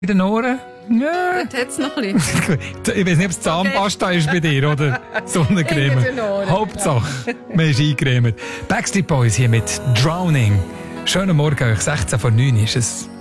in den Ohren? Ja. Dort hat es noch ein bisschen. Ich weiß nicht, ob es Zahnpasta ist bei dir oder Sonnencreme. Hinter den Ohren, Hauptsache, man ist eingecremt. Backstreet Boys hier mit Drowning. Schönen Morgen euch, 16 vor 9 ist es.